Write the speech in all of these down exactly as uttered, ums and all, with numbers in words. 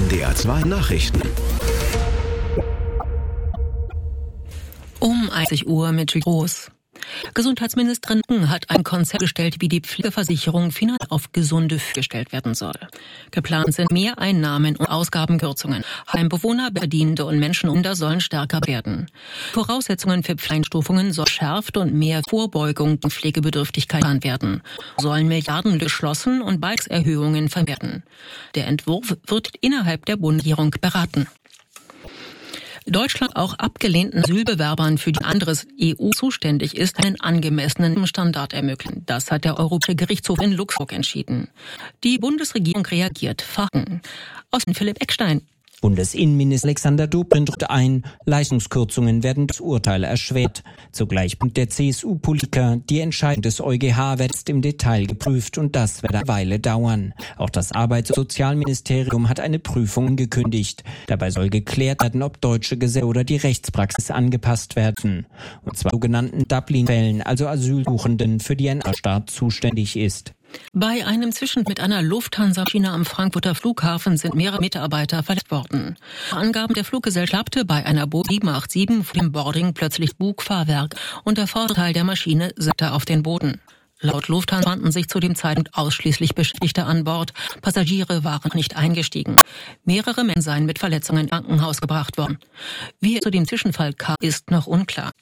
D R zwei Nachrichten. Um einunddreißig Uhr mit Groß. Gesundheitsministerin hat ein Konzept gestellt, wie die Pflegeversicherung final auf gesunde Füße gestellt werden soll. Geplant sind mehr Einnahmen und Ausgabenkürzungen. Heimbewohner, Bedienende und Menschen unter sollen stärker werden. Voraussetzungen für Einstufungen sollen verschärft und mehr Vorbeugung und Pflegebedürftigkeit geplant werden. Sollen Milliarden geschlossen und Beitragserhöhungen verwerten. Der Entwurf wird innerhalb der Bundesregierung beraten. Deutschland auch abgelehnten Asylbewerbern, für die anderes E U zuständig ist, einen angemessenen Standard ermöglichen. Das hat der Europäische Gerichtshof in Luxemburg entschieden. Die Bundesregierung reagiert. Fakten aus Philipp Eckstein. Bundesinnenminister Alexander Dobrindt drückt ein, Leistungskürzungen werden das Urteil erschwert. Zugleich bringt der C S U-Politiker, die Entscheidung des EuGH wird jetzt im Detail geprüft und das wird eine Weile dauern. Auch das Arbeits- und Sozialministerium hat eine Prüfung angekündigt. Dabei soll geklärt werden, ob deutsche Gesetze oder die Rechtspraxis angepasst werden. Und zwar sogenannten Dublin-Fällen, also Asylsuchenden, für die ein Staat zuständig ist. Bei einem Zwischenfall mit einer Lufthansa-Maschine am Frankfurter Flughafen sind mehrere Mitarbeiter verletzt worden. Nach Angaben der Fluggesellschaft klappte bei einer Boeing sieben acht sieben vor dem Boarding plötzlich Bugfahrwerk und der Vorderteil der Maschine sackte auf den Boden. Laut Lufthansa fanden sich zu dem Zeitpunkt ausschließlich Beschäftigte an Bord. Passagiere waren nicht eingestiegen. Mehrere Menschen seien mit Verletzungen ins Krankenhaus gebracht worden. Wie es zu dem Zwischenfall kam, ist noch unklar.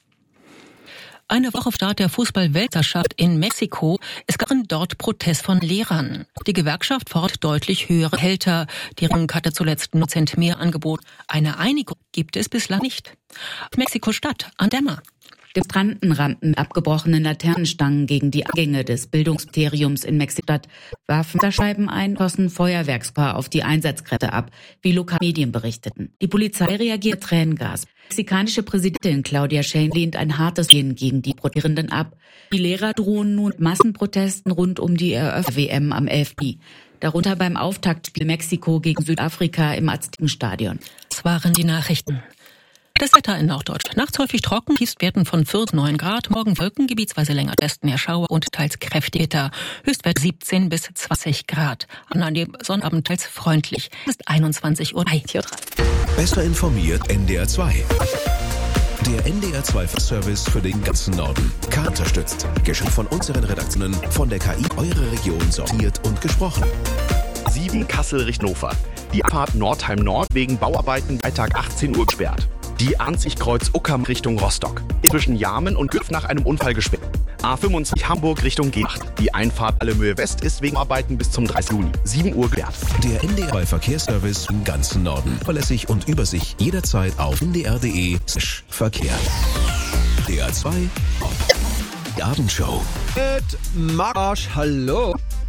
Eine Woche vor Start der Fußball-Weltmeisterschaft in Mexiko, es gab dort Protest von Lehrern. Die Gewerkschaft fordert deutlich höhere Gehälter. Die Regierung hatte zuletzt null Prozent mehr angeboten. Eine Einigung gibt es bislang nicht. Mexiko-Stadt, an Dämmer. Demonstranten rammten mit abgebrochenen Laternenstangen gegen die Eingänge des Bildungsministeriums in Mexiko-Stadt, warfen Scheiben ein, schossen Feuerwerkspaar auf die Einsatzkräfte ab, wie lokale Medien berichteten. Die Polizei reagiert Tränengas. Die mexikanische Präsidentin Claudia Sheinbaum lehnt ein hartes Gehen gegen die Protestierenden ab. Die Lehrer drohen nun mit Massenprotesten rund um die Eröffnung-W M am elften Juni. Darunter beim Auftaktspiel Mexiko gegen Südafrika im Aztekenstadion. Das waren die Nachrichten. Das Wetter in Norddeutschland. Nachts häufig trocken, Tiefstwerten von vierzehn, neun Grad. Morgen Wolken, gebietsweise länger Westen mehr Schauer und teils kräftige Gewitter. Höchstwert siebzehn bis zwanzig Grad. An dem Sonnabend teils freundlich. Es ist einundzwanzig Uhr. Besser informiert N D R zwei. Der N D R zwei Service für den ganzen Norden. K unterstützt. Geschrieben von unseren Redaktionen, von der K I eure Region sortiert und gesprochen. sieben Kassel Richtung Hannover. Die Abfahrt Nordheim Nord wegen Bauarbeiten Freitag achtzehn Uhr gesperrt. Die Ansichtkreuz Uckam Richtung Rostock. Zwischen Jarmen und Güpf nach einem Unfall gesperrt. A fünfundzwanzig Hamburg Richtung G acht. Die Einfahrt Allemöhe West ist wegen Arbeiten bis zum dreißigsten Juni. sieben Uhr gesperrt. Der N D R zwei Verkehrsservice im ganzen Norden. Verlässlich und übersicht jederzeit auf n d r punkt d e slash Verkehr. D R zwei, die Abendshow. Mit Marsch, hallo.